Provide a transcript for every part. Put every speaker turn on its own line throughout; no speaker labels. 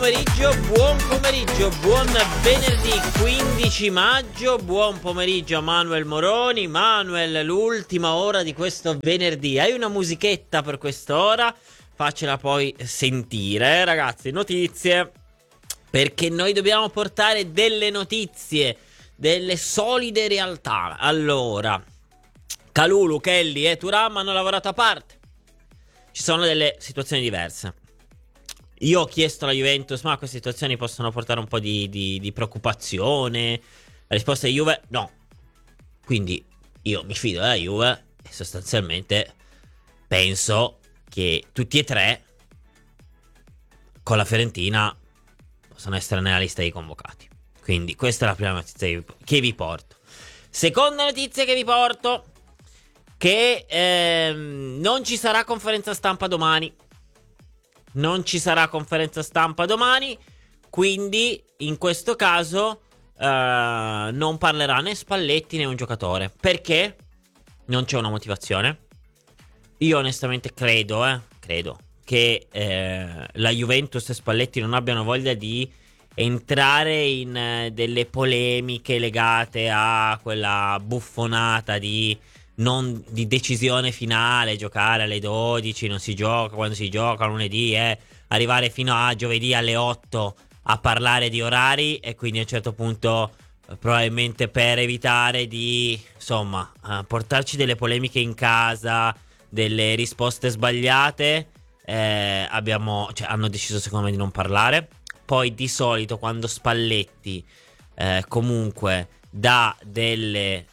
Buon venerdì 15 maggio, buon pomeriggio a Manuel Moroni. Manuel, l'ultima ora di questo venerdì, hai una musichetta per quest'ora? Faccela poi sentire, ragazzi, notizie, perché noi dobbiamo portare delle notizie, delle solide realtà. Allora, Kalulu, Kelly e Thuram hanno lavorato a parte. Ci sono delle situazioni diverse. Io ho chiesto alla Juventus, ma queste situazioni possono portare un po' di preoccupazione? La risposta è Juve, no. Quindi io mi fido della Juve e sostanzialmente penso che tutti e tre con la Fiorentina possono essere nella lista dei convocati. Quindi questa è la prima notizia che vi porto. Seconda notizia che vi porto, che non ci sarà conferenza stampa domani. Non ci sarà conferenza stampa domani, quindi in questo caso non parlerà né Spalletti né un giocatore. Perché? Non c'è una motivazione. Io onestamente credo che la Juventus e Spalletti non abbiano voglia di entrare in delle polemiche legate a quella buffonata di decisione finale, giocare alle 12, non si gioca quando si gioca, lunedì, arrivare fino a giovedì alle 8 a parlare di orari, e quindi a un certo punto probabilmente per evitare di, insomma, portarci delle polemiche in casa, delle risposte sbagliate, hanno deciso secondo me di non parlare. Poi di solito quando Spalletti comunque dà delle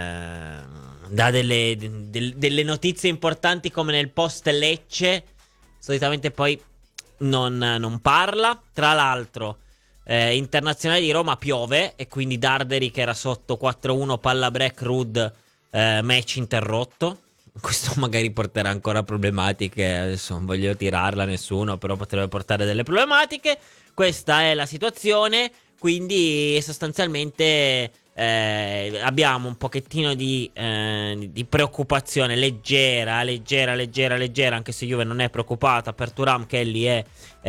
notizie importanti, come nel post Lecce, solitamente poi non parla. Tra l'altro Internazionale di Roma piove, e quindi Darderi, che era sotto 4-1, palla break, Rud, match interrotto. Questo magari porterà ancora problematiche. Adesso non voglio tirarla a nessuno, però potrebbe portare delle problematiche. Questa è la situazione. Quindi sostanzialmente abbiamo un pochettino di preoccupazione leggera, anche se Juve non è preoccupata, per Thuram, Kelly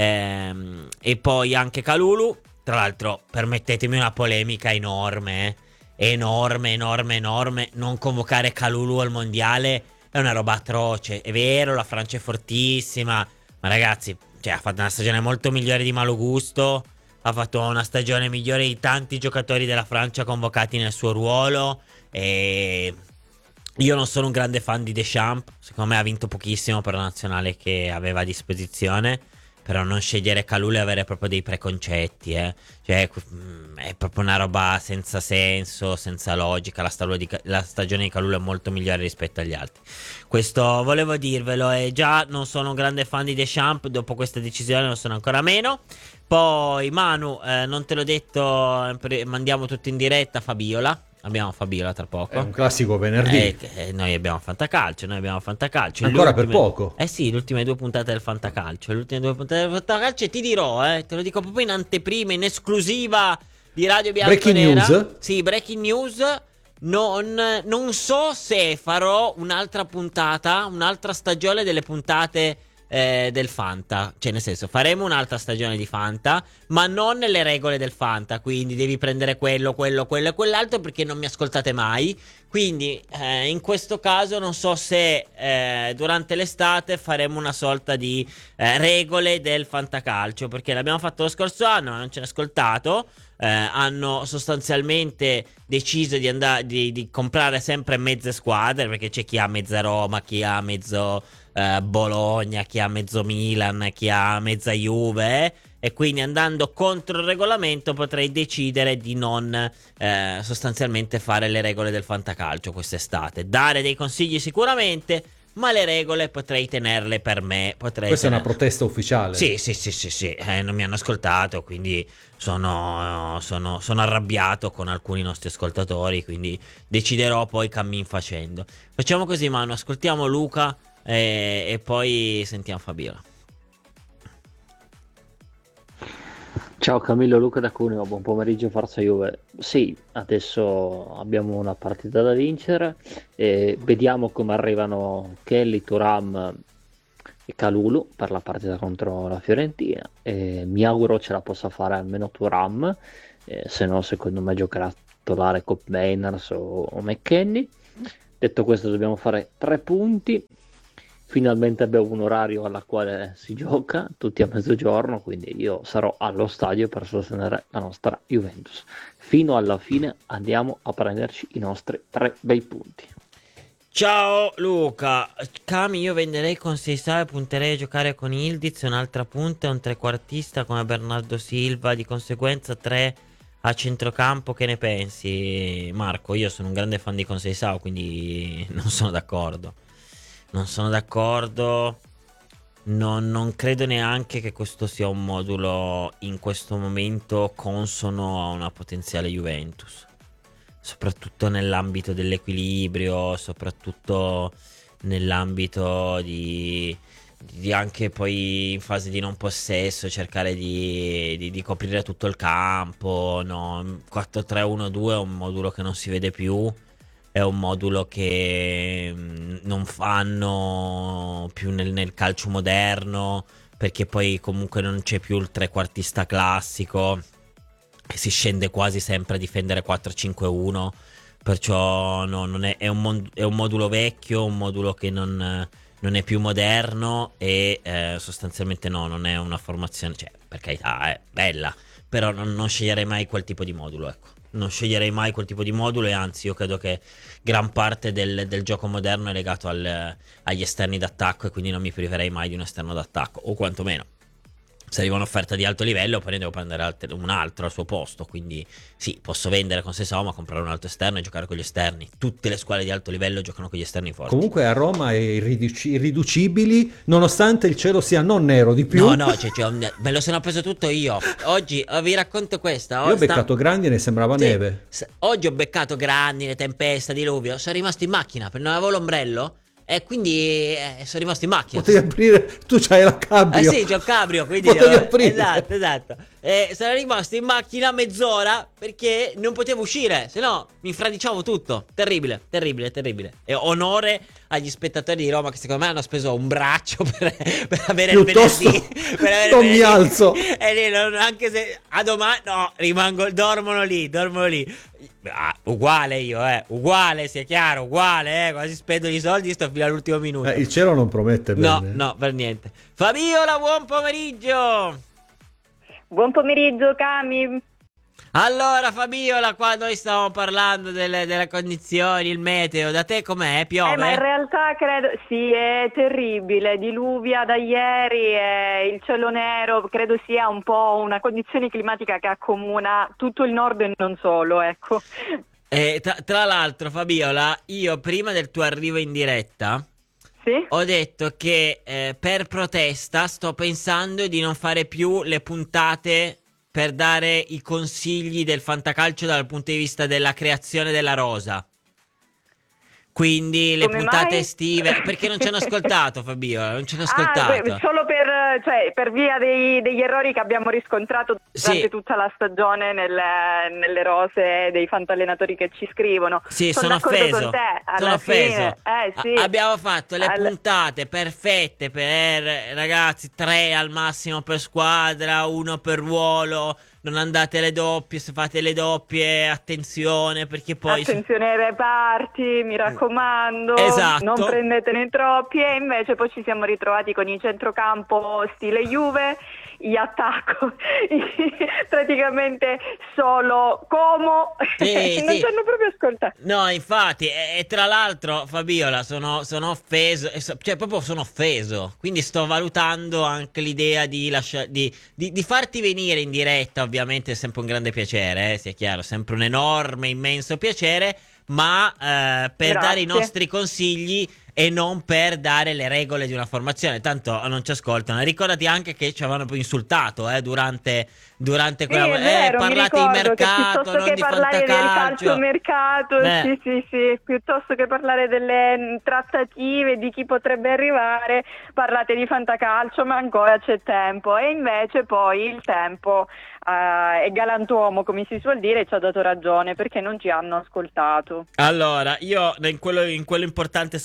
e poi anche Kalulu. Tra l'altro, permettetemi una polemica enorme, enorme. Non convocare Kalulu al mondiale è una roba atroce. È vero, la Francia è fortissima, ma ragazzi, cioè, ha fatto una stagione molto migliore di Malo Gusto. Ha fatto una stagione migliore di tanti giocatori della Francia convocati nel suo ruolo. E io non sono un grande fan di Deschamps. Secondo me ha vinto pochissimo per la nazionale che aveva a disposizione. Però non scegliere Kalulu e avere proprio dei preconcetti, Cioè, è proprio una roba senza senso, senza logica. La stagione di Kalulu è molto migliore rispetto agli altri. Questo volevo dirvelo. E già non sono un grande fan di Deschamps. Dopo questa decisione lo sono ancora meno. Poi Manu, non te l'ho detto, mandiamo tutto in diretta Fabiola. Abbiamo Fabiola tra poco.
È un classico venerdì.
Noi abbiamo Fantacalcio.
Ancora per poco.
Sì, le ultime 2 puntate del Fantacalcio. E ti dirò, te lo dico proprio in anteprima, in esclusiva di Radio Bianconera.
Breaking news.
Sì, breaking news. Non so se farò un'altra puntata, un'altra stagione delle puntate del Fanta. Cioè, nel senso, faremo un'altra stagione di Fanta, ma non nelle regole del Fanta. Quindi devi prendere quello e quell'altro, perché non mi ascoltate mai. Quindi in questo caso non so se durante l'estate faremo una sorta di regole del Fantacalcio, perché l'abbiamo fatto lo scorso anno ma non ce l'ha ascoltato. Hanno sostanzialmente deciso di comprare sempre mezze squadre, perché c'è chi ha mezza Roma, chi ha mezzo Bologna, chi ha mezzo Milan, chi ha mezza Juve, e quindi, andando contro il regolamento, potrei decidere di non sostanzialmente fare le regole del Fantacalcio quest'estate. Dare dei consigli sicuramente, ma le regole potrei tenerle per me.
Questa è una protesta ufficiale.
Sì. Non mi hanno ascoltato, quindi sono arrabbiato con alcuni nostri ascoltatori, quindi deciderò poi cammin facendo. Facciamo così, Manu, ascoltiamo Luca e poi sentiamo Fabiola.
Ciao Camillo, Luca da Cuneo, buon pomeriggio, Forza Juve. Sì, adesso abbiamo una partita da vincere e vediamo come arrivano Kelly, Thuram Calulu per la partita contro la Fiorentina. Mi auguro ce la possa fare almeno Thuram, se no secondo me giocherà titolare Cop Mainers o McKennie. Detto questo, dobbiamo fare 3 punti. Finalmente abbiamo un orario alla quale si gioca, tutti a mezzogiorno, quindi io sarò allo stadio per sostenere la nostra Juventus. Fino alla fine andiamo a prenderci i nostri 3 bei punti.
Ciao Luca, Cami, io venderei con Seisao e punterei a giocare con Ildiz, un'altra punta e un trequartista come Bernardo Silva, di conseguenza 3 a centrocampo. Che ne pensi, Marco? Io sono un grande fan di Conceição, quindi non sono d'accordo. Non credo neanche che questo sia un modulo in questo momento consono a una potenziale Juventus, soprattutto nell'ambito dell'equilibrio, soprattutto nell'ambito di anche poi in fase di non possesso cercare di coprire tutto il campo. No, 4-3-1-2 è un modulo che non si vede più, è un modulo che non fanno più nel calcio moderno, perché poi comunque non c'è più il trequartista classico e si scende quasi sempre a difendere 4-5-1, perciò non è un modulo vecchio, un modulo che non è più moderno e sostanzialmente non è una formazione, cioè per carità è bella, però non sceglierei mai quel tipo di modulo, ecco. Non sceglierei mai quel tipo di modulo, e anzi io credo che gran parte del gioco moderno è legato agli esterni d'attacco, e quindi non mi priverei mai di un esterno d'attacco, o quantomeno se arriva un'offerta di alto livello poi ne devo prendere un altro al suo posto. Quindi sì, posso vendere con Seisao ma comprare un altro esterno e giocare con gli esterni. Tutte le squadre di alto livello giocano con gli esterni forti.
Comunque a Roma è irriducibili, nonostante il cielo sia non nero di più.
No, me lo sono preso tutto io. Oggi vi racconto questa.
Io ho beccato grandi e ne sembrava neve.
Oggi ho beccato grandine, tempesta, diluvio. Sono rimasto in macchina perché non avevo l'ombrello e quindi sono rimasto in macchina.
Potevi aprire, tu c'hai la cabrio.
Sì, c'ho il cabrio, quindi
potevi aprire.
Esatto. Sono rimasto in macchina mezz'ora perché non potevo uscire, se no mi infradiciavo tutto. Terribile. E onore agli spettatori di Roma che secondo me hanno speso un braccio per avere
piuttosto
il venerdì.
Non mi alzo.
E lì, anche se a domani no, dormono lì. Uguale io, uguale, sia chiaro, uguale, quasi spendo i soldi, sto fino all'ultimo minuto.
Il cielo non promette bene.
No, per niente. Fabiola, buon pomeriggio.
Buon pomeriggio, Cami.
Allora, Fabiola, qua noi stiamo parlando delle condizioni, il meteo. Da te com'è? Piove?
Ma in realtà credo, sì, è terribile, diluvia da ieri, il cielo nero, credo sia un po' una condizione climatica che accomuna tutto il nord e non solo, ecco.
Tra l'altro, Fabiola, io prima del tuo arrivo in diretta ho detto che per protesta sto pensando di non fare più le puntate per dare i consigli del fantacalcio dal punto di vista della creazione della rosa. Quindi le puntate estive, perché non ci hanno ascoltato, Fabiola, non ci hanno ascoltato.
Solo per via degli errori che abbiamo riscontrato durante tutta la stagione nelle rose dei fantallenatori che ci scrivono.
Sì, sono offeso.
Con te.
Sono offeso.
Sì.
Abbiamo fatto le puntate perfette per ragazzi, 3 al massimo per squadra, 1 per ruolo. Non andate alle doppie, se fate le doppie, attenzione, perché poi...
Attenzione ai reparti, mi raccomando,
esatto.
Non prendetene troppi, e invece poi ci siamo ritrovati con il centrocampo stile Juve, gli attacco praticamente solo Como, non ci hanno proprio ascoltato.
No, infatti, e tra l'altro, Fabiola, sono offeso, cioè proprio sono offeso, quindi sto valutando anche l'idea di farti venire in diretta. Ovviamente è sempre un grande piacere, sia chiaro, sempre un enorme, immenso piacere, ma per dare i nostri consigli e non per dare le regole di una formazione, tanto non ci ascoltano. Ricordati anche che ci avevano insultato durante quella parlate di mercato, non di fantacalcio.
Mercato, sì, piuttosto che parlare delle trattative di chi potrebbe arrivare, parlate di fantacalcio, ma ancora c'è tempo. E invece poi il tempo è galantuomo, come si suol dire, e ci ha dato ragione, perché non ci hanno ascoltato.
Allora, io in quello importante sono crollato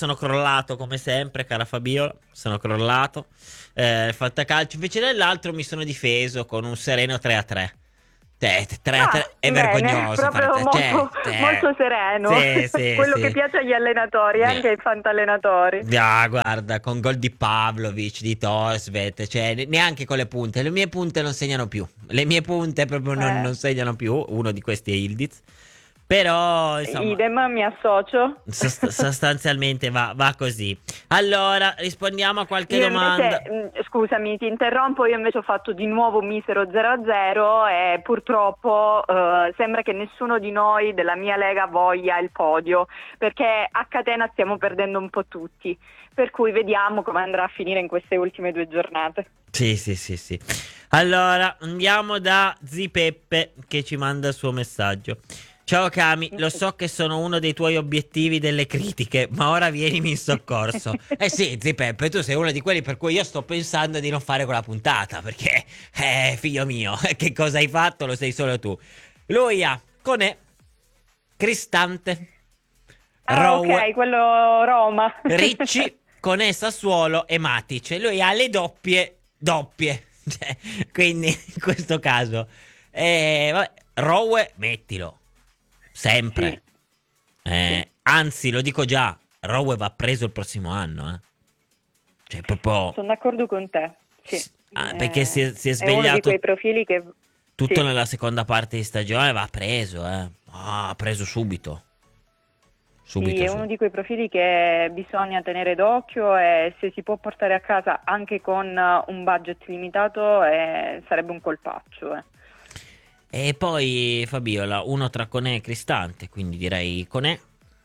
crollato come sempre, cara Fabiola, sono crollato. Fantacalcio, invece nell'altro mi sono difeso con un sereno 3-3. 3-3 è
bene,
vergognoso.
proprio molto sereno. Quello che piace agli allenatori, anche ai fantallenatori.
Guarda, con gol di Pavlovic, di Torsvet, cioè neanche con le punte. Le mie punte non segnano più. Le mie punte proprio non segnano più. Uno di questi è Ildiz. Però, insomma,
idem, mi associo.
Sostanzialmente va così. Allora, rispondiamo a qualche
Io
domanda.
invece, scusami, ti interrompo, io invece ho fatto di nuovo un misero 0-0 e purtroppo sembra che nessuno di noi della mia Lega voglia il podio, perché a catena stiamo perdendo un po' tutti, per cui vediamo come andrà a finire in queste ultime 2 giornate.
Sì. Allora, andiamo da Zi Peppe che ci manda il suo messaggio. Ciao Cami, lo so che sono uno dei tuoi obiettivi delle critiche, ma ora vienimi in soccorso. Sì, Zi Peppe, tu sei uno di quelli per cui io sto pensando di non fare quella puntata, perché, figlio mio, che cosa hai fatto lo sai solo tu. Lui ha Conè, Cristante, Rowe,
ok, quello Roma.
Ricci, Conè, Sassuolo e Matic. Lui ha le doppie. Cioè, quindi in questo caso, vabbè, Rowe, mettilo. Sempre.
Sì.
Anzi, lo dico già, Rowe va preso il prossimo anno. Cioè, proprio.
Sono d'accordo con te. Sì.
Perché si è
È uno di
svegliato
quei profili che
tutto
sì.
nella seconda parte di stagione, va preso. Ha preso subito.
Sì, è uno di quei profili che bisogna tenere d'occhio e se si può portare a casa anche con un budget limitato sarebbe un colpaccio.
E poi Fabiola, uno tra Conè e Cristante, quindi direi Conè.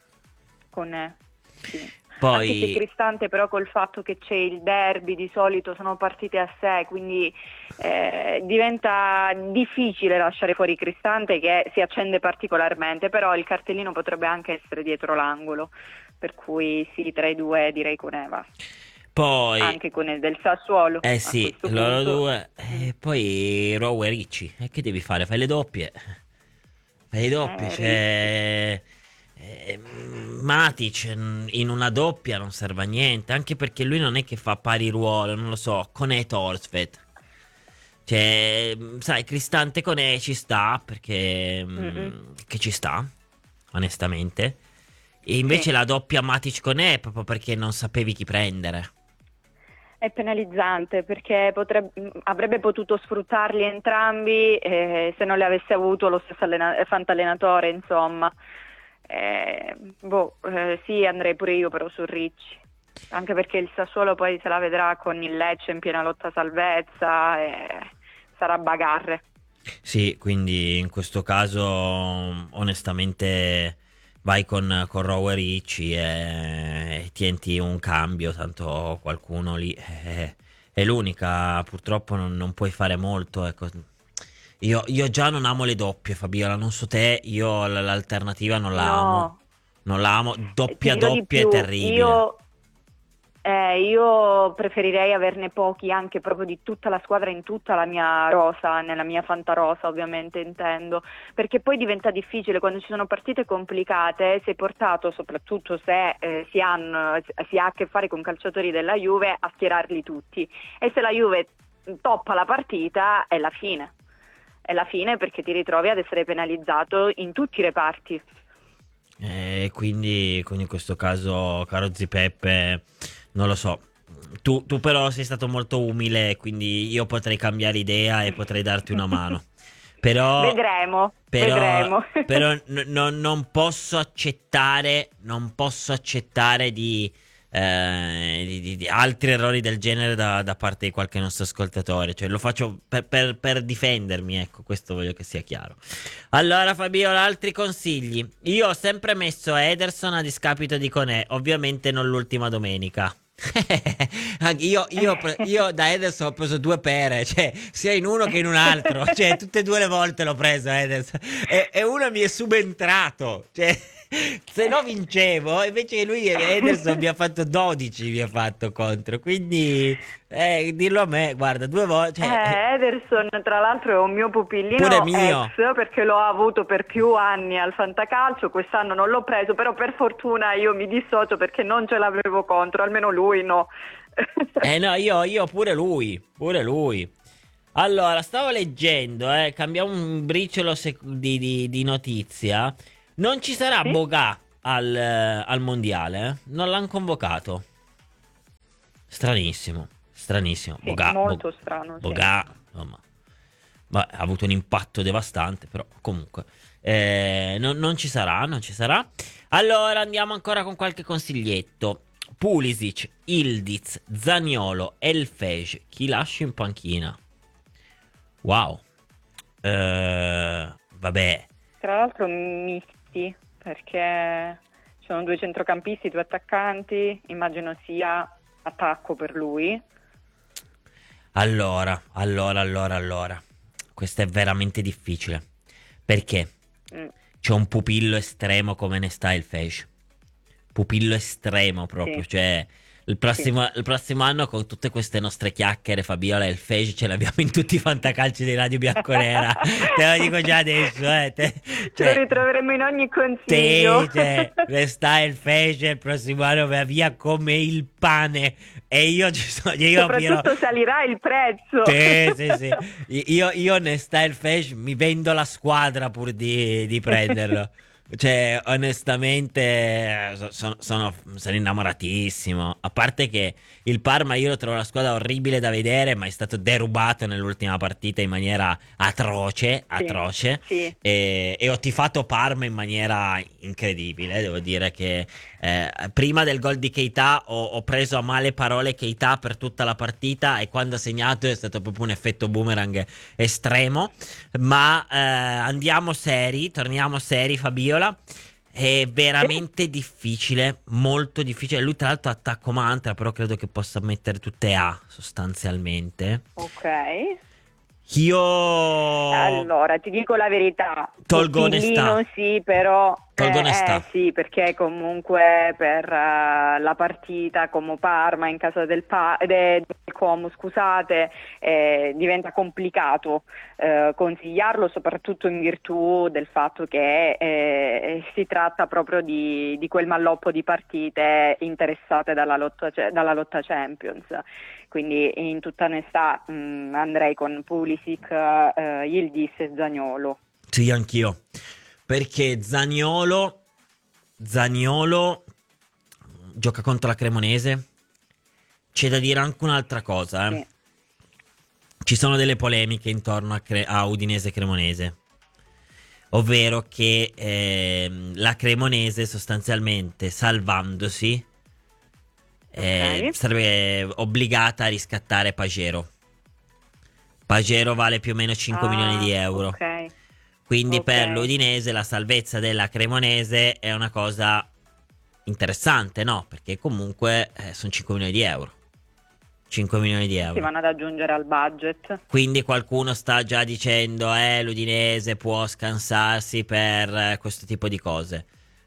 Sì.
Poi
Anche se Cristante però col fatto che c'è il derby di solito sono partite a sé, quindi diventa difficile lasciare fuori Cristante che si accende particolarmente, però il cartellino potrebbe anche essere dietro l'angolo, per cui sì, tra i due direi Conè va.
Poi
Anche con il del Sassuolo.
sì, loro due. E poi Rowe e Ricci. E che devi fare? Fai le doppie. Cioè, Matic in una doppia non serve a niente. Anche perché lui non è che fa pari ruolo, non lo so, con Torsvet. Cioè, sai, Cristante con ci sta, perché che ci sta, onestamente. E invece la doppia Matic con proprio perché non sapevi chi prendere.
È penalizzante perché avrebbe potuto sfruttarli entrambi se non li avesse avuto lo stesso fantallenatore, insomma. Sì, andrei pure io però su Ricci, anche perché il Sassuolo poi se la vedrà con il Lecce in piena lotta salvezza e sarà bagarre.
Sì, quindi in questo caso onestamente vai con Rowe e Ricci e tienti un cambio, tanto qualcuno lì è l'unica, purtroppo non puoi fare molto, ecco. Io già non amo le doppie, Fabiola, non so te, io l'alternativa non la amo. Non la amo, doppia è terribile.
Io preferirei averne pochi anche proprio di tutta la squadra in tutta la mia rosa, nella mia fantarosa ovviamente intendo, perché poi diventa difficile quando ci sono partite complicate, sei portato soprattutto se si ha a che fare con calciatori della Juve a schierarli tutti e se la Juve toppa la partita è la fine perché ti ritrovi ad essere penalizzato in tutti i reparti.
Quindi in questo caso, caro Zi Peppe, non lo so. Tu però sei stato molto umile, quindi io potrei cambiare idea e potrei darti una mano. Però
vedremo.
Però non posso accettare di altri errori del genere da parte di qualche nostro ascoltatore. Cioè lo faccio per difendermi, ecco, questo voglio che sia chiaro. Allora Fabiola, altri consigli. Io ho sempre messo Ederson a discapito di Conè, ovviamente non l'ultima domenica. io da Ederson ho preso 2 pere, cioè sia in uno che in un altro, cioè tutte e 2 le volte l'ho preso Ederson e uno mi è subentrato, cioè Se no vincevo, invece lui Ederson mi ha fatto 12, mi ha fatto contro, quindi dirlo a me, guarda, 2 volte,
Ederson tra l'altro è un mio pupillino
pure mio.
ex, perché l'ho avuto per più anni al fantacalcio, quest'anno non l'ho preso, però per fortuna io mi dissocio perché non ce l'avevo contro, almeno lui no.
No, io pure lui, pure lui. Allora, stavo leggendo, cambiamo un briciolo di notizia. Non ci sarà
Sì?
Boga al mondiale, non l'hanno convocato. Stranissimo, stranissimo.
Sì, molto strano, sì.
Boga, insomma, ha avuto un impatto devastante, però comunque non ci sarà, non ci sarà. Allora andiamo ancora con qualche consiglietto. Pulisic, Ildiz, Zaniolo, Elfej, chi lascia in panchina? Wow. Vabbè.
Tra l'altro misti, perché ci sono 2 centrocampisti, 2 attaccanti, immagino sia attacco per lui.
Allora. Questo è veramente difficile. Perché c'è un pupillo estremo come ne sta il Elfej. Pupillo estremo proprio,
Sì.
cioè il prossimo anno con tutte queste nostre chiacchiere, Fabiola e il Elfej ce l'abbiamo in tutti i fantacalci di Radio Bianconera. Te lo dico già adesso,
Lo ritroveremo in ogni consiglio.
Resta il Elfej il prossimo anno va via come il pane e io ci sono,
Soprattutto salirà il prezzo.
sì. Io ne sta il Elfej mi vendo la squadra pur di prenderlo. Cioè, onestamente, sono innamoratissimo. A parte che il Parma io lo trovo una squadra orribile da vedere, ma è stato derubato nell'ultima partita in maniera atroce.
Sì.
E ho tifato Parma in maniera incredibile. Devo dire che prima del gol di Keita ho preso a male parole Keita per tutta la partita e quando ha segnato è stato proprio un effetto boomerang estremo. Ma torniamo seri, Fabiola. È veramente difficile, molto difficile. Lui tra l'altro attacco mantra, però credo che possa mettere tutte A sostanzialmente.
Ok.
Io
Allora, ti dico la verità.
tolgo
Pupillino
onestà.
sì, però
Tolgo onestà.
sì, perché comunque per la partita come Parma in casa del Como, scusate, diventa complicato consigliarlo, soprattutto in virtù del fatto che si tratta proprio di quel malloppo di partite interessate dalla lotta Champions. Quindi in tutta onestà andrei con Pulisic, Yildiz e Zaniolo.
Sì, anch'io. Perché Zaniolo gioca contro la Cremonese. C'è da dire anche un'altra cosa,
Sì.
Ci sono delle polemiche intorno a Udinese Cremonese. Ovvero che la Cremonese sostanzialmente salvandosi
Ok.
sarebbe obbligata a riscattare Pagero. Pagero vale più o meno 5 milioni di euro.
Ok.
Quindi
Ok.
per l'Udinese la salvezza della Cremonese è una cosa interessante, no? Perché comunque sono 5 milioni di euro. 5 milioni di
Si
euro.
vanno ad aggiungere al budget.
Quindi qualcuno sta già dicendo l'Udinese può scansarsi per questo tipo di cose.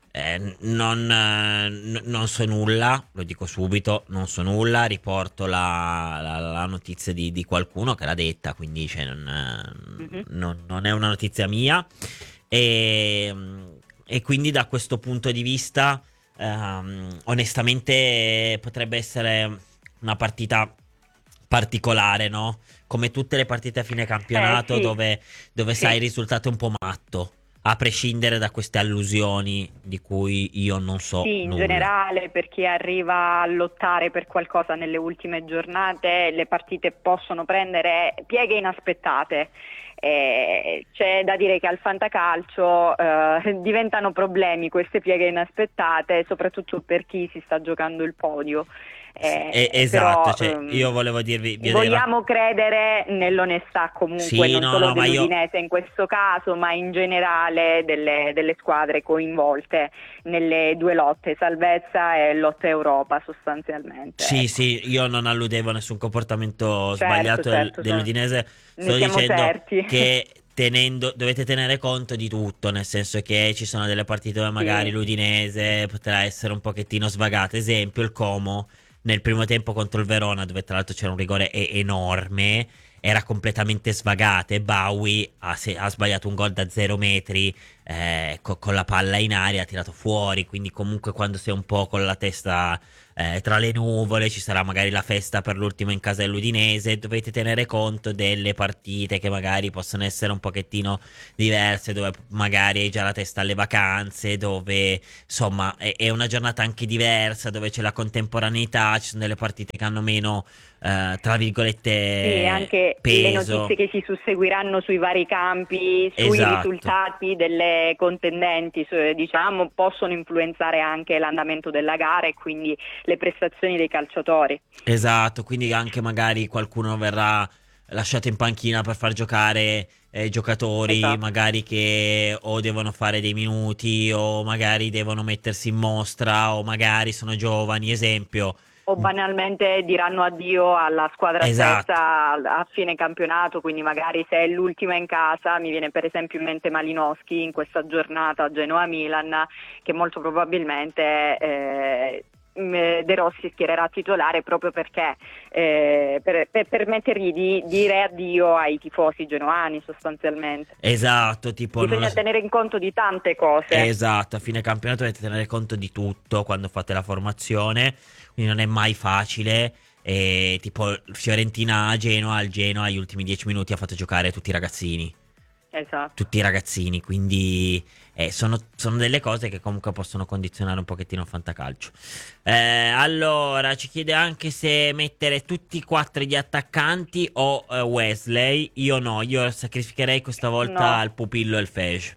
Non so nulla, lo dico subito, non so nulla, riporto la notizia di qualcuno che l'ha detta, quindi cioè, non è una notizia mia e quindi da questo punto di vista onestamente potrebbe essere una partita particolare, no? Come tutte le partite a fine campionato
Sì.
dove
Sì.
sai il risultato è un po' matto. A prescindere da queste allusioni di cui io non so
Sì, in
nulla.
generale per chi arriva a lottare per qualcosa nelle ultime giornate, le partite possono prendere pieghe inaspettate. C'è da dire che al fantacalcio diventano problemi queste pieghe inaspettate, soprattutto per chi si sta giocando il podio.
Esatto,
però,
cioè, io volevo dirvi
vogliamo credere nell'onestà comunque,
Sì,
non
no,
solo
no, ma io-
dell'Udinese in questo caso, ma in generale delle squadre coinvolte nelle 2 lotte, salvezza e lotta Europa sostanzialmente.
Sì, io non alludevo a nessun comportamento
Certo,
sbagliato
certo,
dell'Udinese.
ne
Sto
siamo
dicendo
certi.
che dovete tenere conto di tutto, nel senso che ci sono delle partite dove magari l'Udinese potrà essere un pochettino svagata. Esempio, il Como nel primo tempo contro il Verona, dove tra l'altro c'era un rigore enorme, era completamente svagata e Bowie ha sbagliato un gol da 0 metri, con la palla in aria, ha tirato fuori. Quindi comunque quando sei un po' con la testa tra le nuvole, ci sarà magari la festa per l'ultimo in casa dell'Udinese. Dovete tenere conto delle partite che magari possono essere un pochettino diverse, dove magari hai già la testa alle vacanze, dove insomma è una giornata anche diversa, dove c'è la contemporaneità, ci sono delle partite che hanno meno tra virgolette
Sì, anche le
peso.
notizie che si susseguiranno sui vari campi, sui
Esatto.
risultati delle contendenti, diciamo, possono influenzare anche l'andamento della gara e quindi le prestazioni dei calciatori.
Esatto, quindi anche magari qualcuno verrà lasciato in panchina per far giocare giocatori
Esatto.
magari che o devono fare dei minuti o magari devono mettersi in mostra o magari sono giovani, esempio.
O banalmente diranno addio alla squadra
Esatto.
stessa a fine campionato, quindi magari se è l'ultima in casa, mi viene per esempio in mente Malinowski in questa giornata Genoa-Milan, che molto probabilmente De Rossi schiererà titolare proprio perché per permettergli di dire addio ai tifosi genoani sostanzialmente.
Esatto, tipo
Bisogna tenere in conto di tante cose.
Esatto, a fine campionato dovete tenere conto di tutto quando fate la formazione, quindi non è mai facile. E tipo Fiorentina a Genoa, al Genoa agli ultimi 10 minuti ha fatto giocare tutti i ragazzini.
Esatto.
Tutti i ragazzini, quindi sono delle cose che comunque possono condizionare un pochettino il fantacalcio. Allora, ci chiede anche se mettere tutti e 4 gli attaccanti o Wesley. Io no, io sacrificherei questa volta
No.
il Pupillo e il Fege.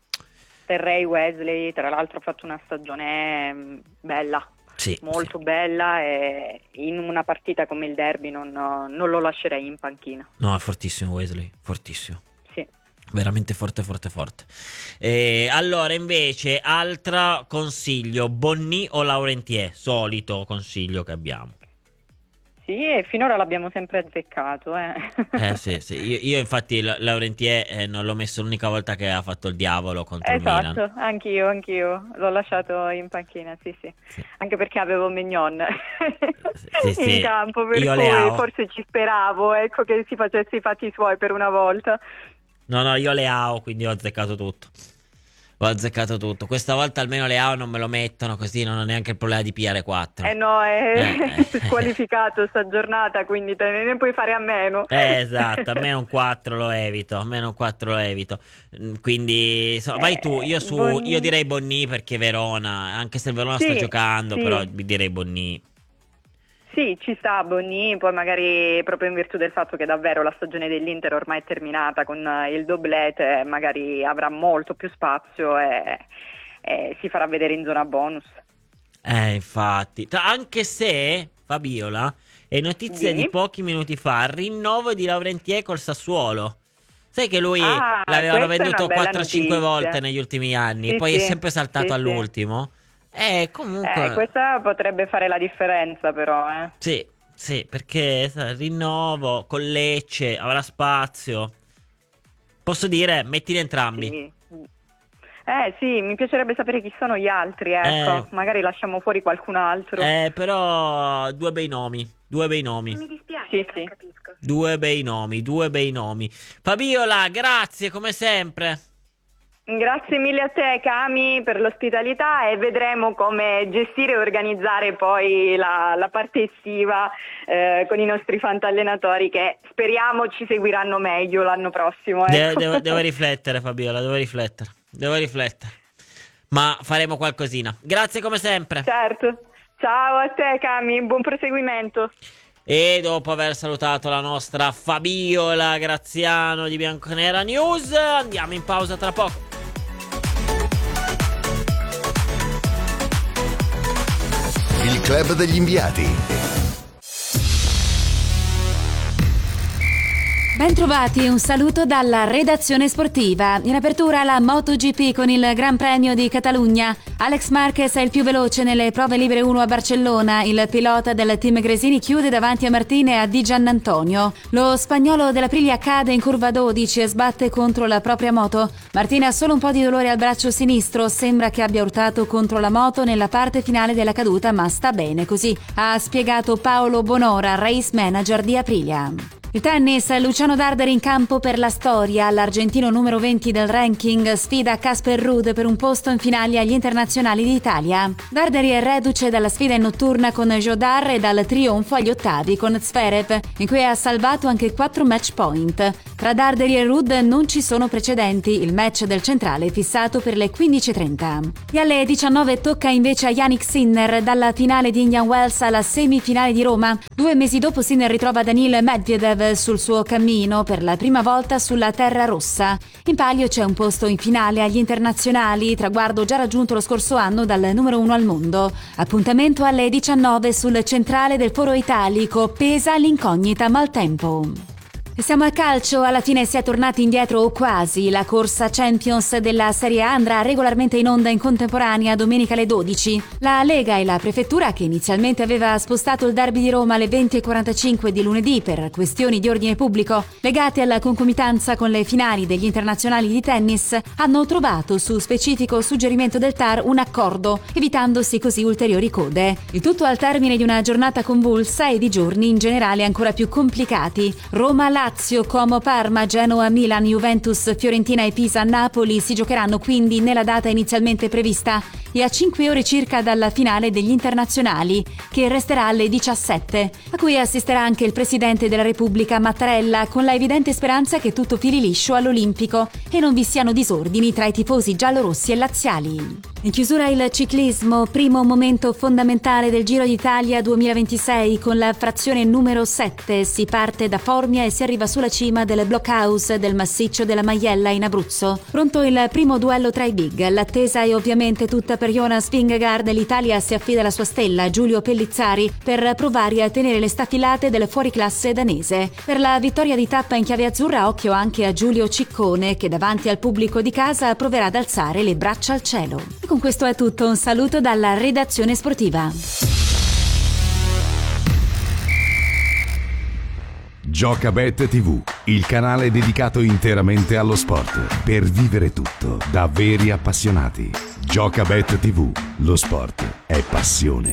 Terrei Wesley, tra l'altro ha fatto una stagione bella.
Sì,
Molto bella, e in una partita come il derby non lo lascerei in panchina.
No, è fortissimo Wesley, fortissimo.
Sì.
Veramente forte, forte, forte. Allora, invece, altro consiglio, Bonni o Laurentier? Solito consiglio che abbiamo.
Sì, e finora l'abbiamo sempre azzeccato.
Sì. Io infatti Laurentier non l'ho messo l'unica volta che ha fatto il diavolo contro il Milan.
Esatto, anch'io l'ho lasciato in panchina, sì. Anche perché avevo Mignon
Sì.
in campo, per
Io
cui
Leao.
forse ci speravo, ecco, che si facesse i fatti suoi per una volta.
No, io Leao, quindi ho azzeccato tutto. Questa volta almeno Leao non me lo mettono, così non ho neanche il problema di PR4.
No, è squalificato sta giornata, quindi te ne puoi fare a meno.
Esatto, almeno un 4 lo evito. Quindi vai tu, io direi Bonni perché Verona, anche se il Verona sta giocando,
sì.
però direi Bonni.
Sì, ci sta Bonni, poi magari proprio in virtù del fatto che davvero la stagione dell'Inter ormai è terminata con il doblete, magari avrà molto più spazio e si farà vedere in zona bonus.
Infatti, anche se, Fabiola, è notizia di pochi minuti fa, rinnovo di Laurentier col Sassuolo. Sai che lui l'avevano venduto 4-5 volte negli ultimi anni, poi è sempre saltato all'ultimo. Comunque
Questa potrebbe fare la differenza, però.
Sì, perché rinnovo con Lecce, avrà spazio. Posso dire, mettili entrambi.
Sì, mi piacerebbe sapere chi sono gli altri, ecco. Magari lasciamo fuori qualcun altro.
Però due bei nomi.
Mi dispiace,
Sì.
non capisco.
Due bei nomi. Fabiola, grazie come sempre.
Grazie mille a te, Cami, per l'ospitalità, e vedremo come gestire e organizzare poi la parte estiva con i nostri fantallenatori, che speriamo ci seguiranno meglio l'anno prossimo. Ecco.
Devo riflettere, Fabiola, devo riflettere. Ma faremo qualcosina. Grazie come sempre.
Certo. Ciao a te, Cami, buon proseguimento.
E dopo aver salutato la nostra Fabiola Graziano di Bianconera News, andiamo in pausa tra poco.
Il club degli inviati.
Bentrovati, un saluto dalla redazione sportiva. In apertura la MotoGP con il Gran Premio di Catalogna. Alex Marquez è il più veloce nelle prove libere 1 a Barcellona. Il pilota del team Gresini chiude davanti a Martine e a Di Giannantonio. Lo spagnolo dell'Aprilia cade in curva 12 e sbatte contro la propria moto. Martine ha solo un po' di dolore al braccio sinistro, sembra che abbia urtato contro la moto nella parte finale della caduta, ma sta bene così, ha spiegato Paolo Bonora, race manager di Aprilia. Il tennis, Luciano Darderi in campo per la storia. L'argentino numero 20 del ranking sfida Casper Ruud per un posto in finale agli internazionali d'Italia. Darderi è reduce dalla sfida in notturna con Jodar e dal trionfo agli ottavi con Zverev, in cui ha salvato anche 4 match point. Tra Darderi e Ruud non ci sono precedenti, il match del centrale è fissato per le 15:30. E alle 19 tocca invece a Yannick Sinner, dalla finale di Indian Wells alla semifinale di Roma. 2 mesi dopo Sinner ritrova Daniil Medvedev sul suo cammino per la prima volta sulla terra rossa. In palio c'è un posto in finale agli internazionali, traguardo già raggiunto lo scorso anno dal numero 1 al mondo. Appuntamento alle 19 sul centrale del Foro Italico, pesa l'incognita maltempo. E siamo al calcio, alla fine si è tornati indietro o quasi. La corsa Champions della Serie A andrà regolarmente in onda in contemporanea domenica alle 12. La Lega e la Prefettura, che inizialmente aveva spostato il derby di Roma alle 20:45 di lunedì per questioni di ordine pubblico legate alla concomitanza con le finali degli internazionali di tennis, hanno trovato su specifico suggerimento del TAR un accordo, evitandosi così ulteriori code. Il tutto al termine di una giornata convulsa e di giorni in generale ancora più complicati. Roma, Lazio, Como, Parma, Genoa, Milan, Juventus, Fiorentina e Pisa, Napoli si giocheranno quindi nella data inizialmente prevista e a 5 ore circa dalla finale degli internazionali, che resterà alle 17, a cui assisterà anche il Presidente della Repubblica Mattarella, con la evidente speranza che tutto fili liscio all'Olimpico e non vi siano disordini tra i tifosi giallorossi e laziali. In chiusura il ciclismo, primo momento fondamentale del Giro d'Italia 2026 con la frazione numero 7. Si parte da Formia e si arriva sulla cima del Blockhouse del massiccio della Maiella in Abruzzo. Pronto il primo duello tra i big. L'attesa è ovviamente tutta per Jonas Vingegaard. L'Italia si affida alla sua stella Giulio Pellizzari per provare a tenere le staffilate del fuoriclasse danese. Per la vittoria di tappa in chiave azzurra occhio anche a Giulio Ciccone, che davanti al pubblico di casa proverà ad alzare le braccia al cielo. E con questo è tutto, un saluto dalla redazione sportiva.
Giocabet TV, il canale dedicato interamente allo sport, per vivere tutto da veri appassionati. Giocabet TV, lo sport è passione.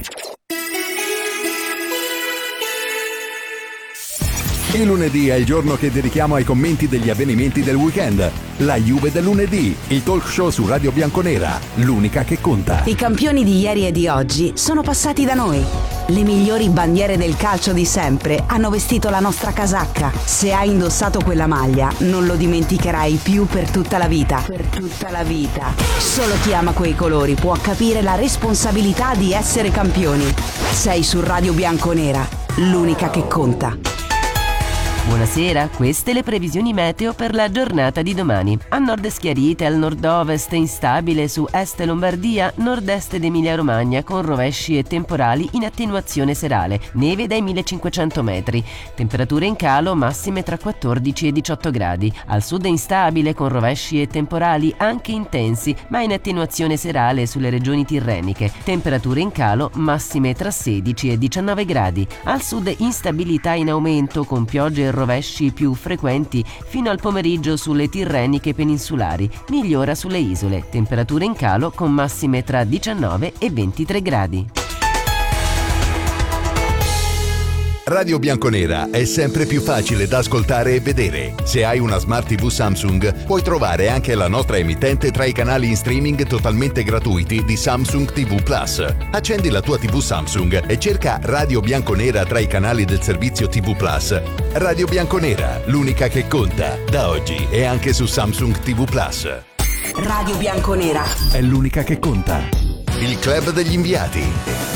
Il lunedì è il giorno che dedichiamo ai commenti degli avvenimenti del weekend. La Juve del lunedì, il talk show su Radio Bianconera, l'unica che conta.
I campioni di ieri e di oggi sono passati da noi. Le migliori bandiere del calcio di sempre hanno vestito la nostra casacca. Se hai indossato quella maglia, non lo dimenticherai più per tutta la vita. Per tutta la vita. Solo chi ama quei colori può capire la responsabilità di essere campioni. Sei su Radio Bianconera, l'unica che conta.
Buonasera, queste le previsioni meteo per la giornata di domani. A nord schiarite, al nord-ovest instabile su est Lombardia, nord-est ed Emilia-Romagna con rovesci e temporali in attenuazione serale, neve dai 1500 metri. Temperature in calo massime tra 14 e 18 gradi. Al sud instabile con rovesci e temporali anche intensi, ma in attenuazione serale sulle regioni tirreniche. Temperature in calo massime tra 16 e 19 gradi. Al sud instabilità in aumento con piogge e rovesci più frequenti fino al pomeriggio sulle tirreniche peninsulari, migliora sulle isole, temperature in calo con massime tra 19 e 23 gradi.
Radio Bianconera è sempre più facile da ascoltare e vedere. Se hai una Smart TV Samsung, puoi trovare anche la nostra emittente tra i canali in streaming totalmente gratuiti di Samsung TV Plus. Accendi la tua TV Samsung e cerca Radio Bianconera tra i canali del servizio TV Plus. Radio Bianconera, l'unica che conta. Da oggi è anche su Samsung TV Plus.
Radio Bianconera
è l'unica che conta. Il club degli inviati.